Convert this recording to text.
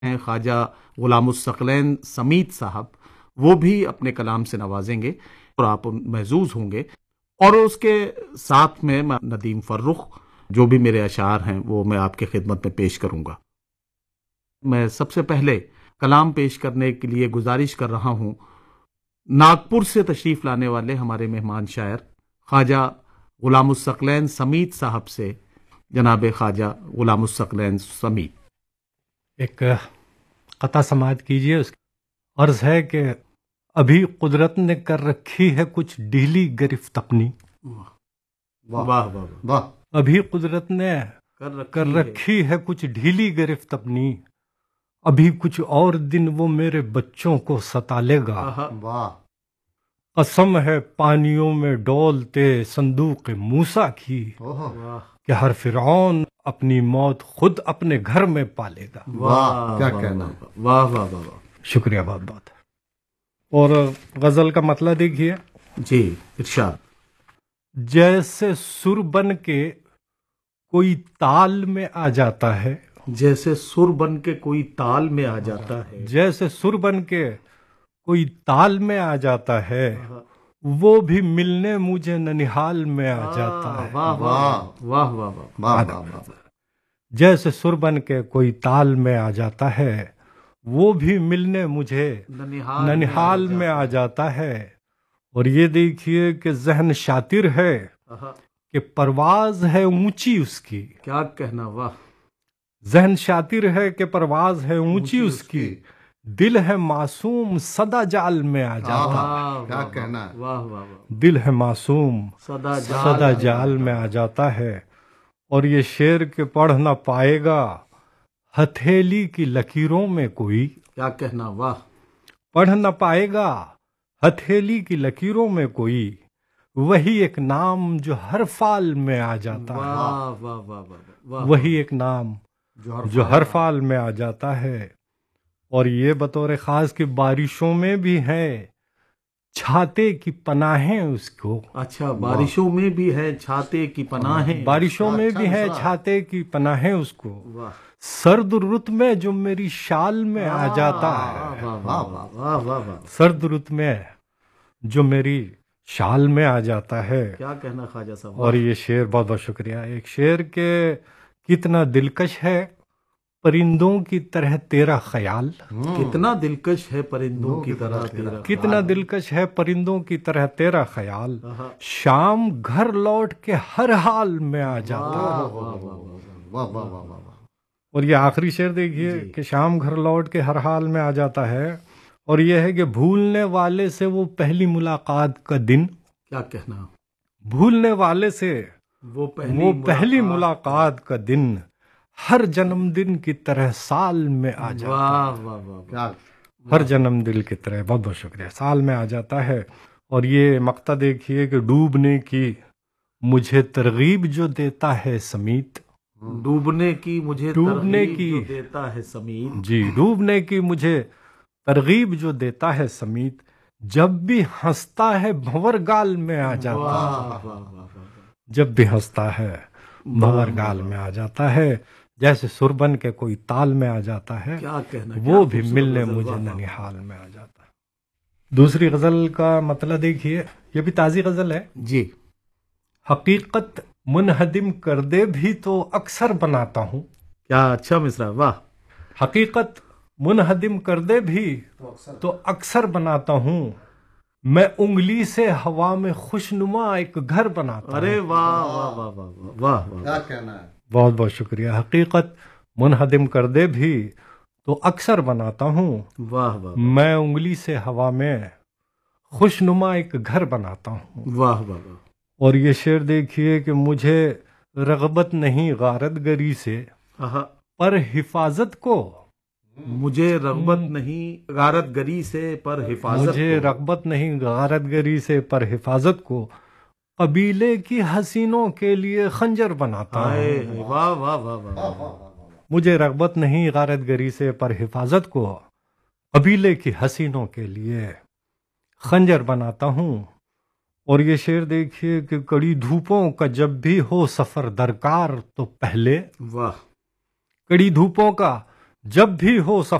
ہیں خواجہ غلام الثقلین سمیت صاحب، وہ بھی اپنے کلام سے نوازیں گے اور آپ محظوظ ہوں گے، اور اس کے ساتھ میں ندیم فرخ جو بھی میرے اشعار ہیں وہ میں آپ کی خدمت میں پیش کروں گا۔ میں سب سے پہلے کلام پیش کرنے کے لیے گزارش کر رہا ہوں ناگپور سے تشریف لانے والے ہمارے مہمان شاعر خواجہ غلام الثقلین سمیت صاحب سے، جناب خواجہ غلام الثقلین سمیت۔ ایک قطع سماعت کیجئے۔ اس عرض ہے کہ ابھی قدرت نے کر رکھی ہے کچھ ڈھیلی گرفت اپنی، واہ واہ واہ، ابھی قدرت نے کر رکھی ہے کچھ ڈھیلی گرفت اپنی، ابھی کچھ اور دن وہ میرے بچوں کو ستالے گا، واہ، قسم ہے پانیوں میں ڈولتے صندوق موسیٰ کی کہ ہر فرعون اپنی موت خود اپنے گھر میں پالے گا۔ واہ کیا کہنا، واہ واہ واہ واہ، شکریہ بہت بہت۔ اور غزل کا مطلب دیکھیے۔ جی ارشاد۔ جیسے سر بن کے کوئی تال میں آ جاتا ہے، جیسے سر بن کے کوئی تال میں آ جاتا ہے، جیسے سر بن کے کوئی تال میں آ جاتا ہے، وہ بھی ملنے مجھے ننہال میں آ جاتا ہے۔ واہ واہ واہ واہ واہ واہ، جیسے سر بن کے کوئی تال میں آ جاتا ہے، وہ بھی ملنے مجھے ننہال میں آ جاتا ہے۔ اور یہ دیکھیے کہ ذہن شاطر ہے کہ پرواز ہے اونچی اس کی، کیا کہنا، واہ، ذہن شاطر ہے کہ پرواز ہے اونچی اس کی، دل ہے معصوم سدا جال میں آ جاتا ہے۔ کیا کہنا، واہ واہ، دل ہے معصوم سدا جال میں آ جاتا ہے۔ اور یہ شعر کے پڑھ نہ پائے گا ہتھیلی کی لکیروں میں کوئی، کیا کہنا، واہ، پڑھ نہ پائے گا ہتھیلی کی لکیروں میں کوئی، وہی ایک نام جو ہر فال میں آ جاتا ہے، واہ واہ واہ واہ، وہی ایک نام جو ہر فال میں آ جاتا ہے۔ اور یہ بطور خاص کی بارشوں میں بھی ہے چھاتے کی پناہیں اس کو، اچھا، بارشوں میں بھی ہے چھاتے کی پناہیں، بارشوں میں بھی ہے چھاتے کی پناہیں اس کو، سرد رت میں جو میری شال میں آ جاتا ہے، سرد رت میں جو میری شال میں آ جاتا ہے۔ کیا کہنا خواجہ صاحب۔ اور یہ شعر بہت بہت شکریہ۔ ایک شعر کے کتنا دلکش ہے پرندوں کی طرح تیرا خیال، کتنا دلکش ہے پرندوں کی طرح تیرا، کتنا دلکش ہے پرندوں کی طرح تیرا خیال، شام گھر لوٹ کے ہر حال میں آ جاتا ہے۔ اور یہ آخری شعر دیکھیے کہ شام گھر لوٹ کے ہر حال میں آ جاتا ہے۔ اور یہ ہے کہ بھولنے والے سے وہ پہلی ملاقات کا دن، کیا کہنا، بھولنے والے سے وہ پہلی ملاقات کا دن ہر جنم دن کی طرح سال میں آ جاتا ہے، ہر جنم دن کی طرح، بہت بہت شکریہ، سال میں آ جاتا ہے۔ اور یہ مقطع دیکھیے کہ ڈوبنے کی مجھے ترغیب جو دیتا ہے سمیت، ڈوبنے کی مجھے ترغیب جو دیتا ہے سمیت، جی، ڈوبنے کی مجھے ترغیب جو دیتا ہے سمیت، جب بھی ہنستا ہے بھنور گال میں آ جاتا ہے، جب بھی ہنستا ہے بھنور گال میں آ جاتا ہے، جیسے سربن کے کوئی تال میں آ جاتا ہے، وہ بھی ملنے مجھے ننہال میں آ جاتا ہے۔ دوسری غزل کا مطلب دیکھیے، یہ بھی تازی غزل ہے جی۔ حقیقت منہدم کر دے بھی تو اکثر بناتا ہوں، کیا اچھا مصرع، واہ، حقیقت منہدم کر دے بھی تو اکثر بناتا ہوں، میں انگلی سے ہوا میں خوشنما ایک گھر بناتا ہوں۔ ارے واہ واہ واہ واہ واہ، کیا کہنا ہے، بہت بہت شکریہ۔ حقیقت منہدم کر دے بھی تو اکثر بناتا ہوں، واہ واہ، میں انگلی سے ہوا میں خوشنما ایک گھر بناتا ہوں، واہ واہ واہ۔ اور یہ شعر دیکھیے کہ مجھے رغبت نہیں غارت گری سے پر حفاظت کو، مجھے رغبت نہیں غارت گری سے پر حفاظت، مجھے رغبت نہیں غارت گری سے پر حفاظت کو، قبیلے کی حسینوں کے لیے خنجر بناتا ہوں، واہ واہ واہ واہ، مجھے رغبت نہیں غارت گری سے پر حفاظت کو، قبیلے کی حسینوں کے لیے خنجر بناتا ہوں۔ اور یہ شعر دیکھیے کہ کڑی دھوپوں کا جب بھی ہو سفر درکار تو پہلے، واہ، کڑی دھوپوں کا جب بھی ہو